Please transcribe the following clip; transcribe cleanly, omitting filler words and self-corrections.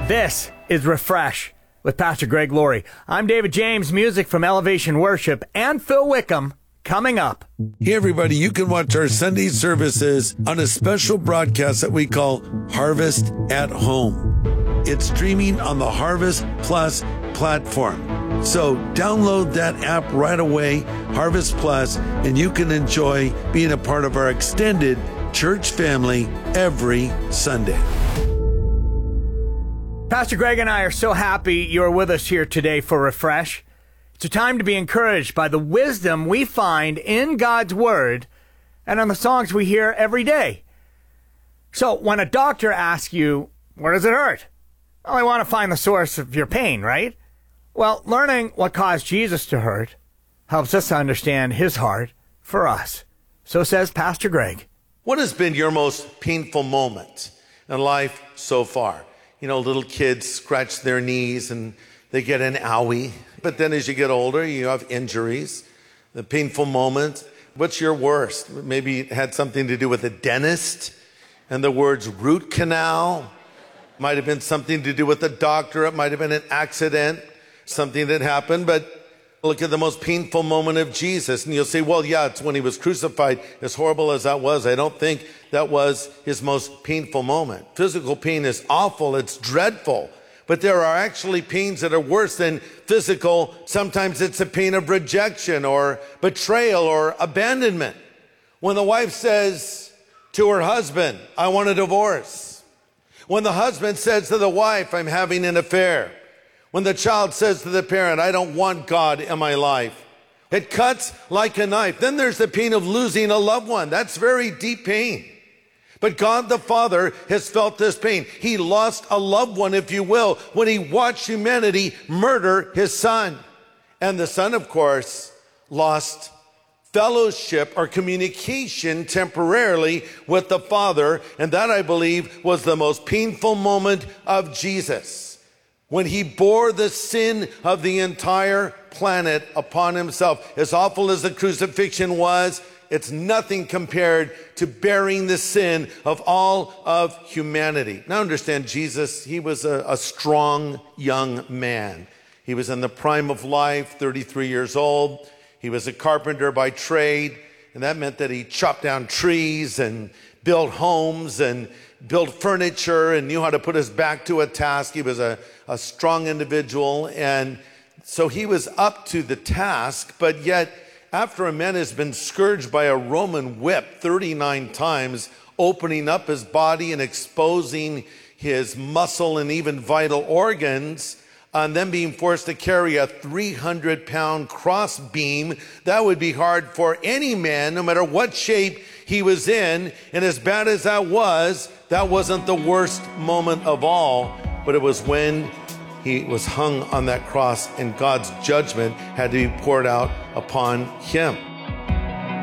This is Refresh with Pastor Greg Laurie. I'm David James, music from Elevation Worship, and Phil Wickham coming up. Hey everybody, you can watch our Sunday services on a special broadcast that we call Harvest at Home. It's streaming on the Harvest Plus platform. So download that app right away, Harvest Plus, and you can enjoy being a part of our extended church family every Sunday. Pastor Greg and I are so happy you're with us here today for Refresh. It's a time to be encouraged by the wisdom we find in God's Word and on the songs we hear every day. So when a doctor asks you, where does it hurt? Well, I want to find the source of your pain, right? Well, learning what caused Jesus to hurt helps us to understand his heart for us. So says Pastor Greg. What has been your most painful moment in life so far? You know, little kids scratch their knees and they get an owie. But then as you get older, you have injuries. The painful moment. What's your worst? Maybe it had something to do with a dentist and the words root canal. Might have been something to do with a doctor. It might have been an accident, something that happened. But look at the most painful moment of Jesus. And you'll say, well, yeah, it's when he was crucified. As horrible as that was, I don't think that was his most painful moment. Physical pain is awful. It's dreadful. But there are actually pains that are worse than physical. Sometimes it's a pain of rejection or betrayal or abandonment. When the wife says to her husband, I want a divorce. When the husband says to the wife, I'm having an affair. When the child says to the parent, I don't want God in my life. It cuts like a knife. Then there's the pain of losing a loved one. That's very deep pain. But God the Father has felt this pain. He lost a loved one, if you will, when he watched humanity murder his son. And the son, of course, lost fellowship or communication temporarily with the Father. And that, I believe, was the most painful moment of Jesus, when he bore the sin of the entire planet upon himself. As awful as the crucifixion was, it's nothing compared to bearing the sin of all of humanity. Now understand, Jesus, he was a strong young man. He was in the prime of life, 33 years old. He was a carpenter by trade, and that meant that he chopped down trees and built homes and built furniture and knew how to put his back to a task. He was a strong individual, and so he was up to the task. But yet, after a man has been scourged by a Roman whip 39 times, opening up his body and exposing his muscle and even vital organs, and then being forced to carry a 300-pound cross beam, that would be hard for any man, no matter what shape he was in. And as bad as that wasn't the worst moment of all, but it was when he was hung on that cross and God's judgment had to be poured out upon him.